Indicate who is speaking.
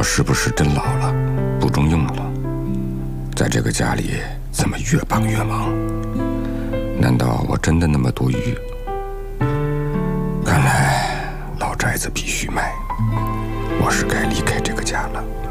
Speaker 1: 我是不是真老了，不中用了？在这个家里怎么越帮越忙？难道我真的那么多余？看来老宅子必须卖，我是该离开这个家了。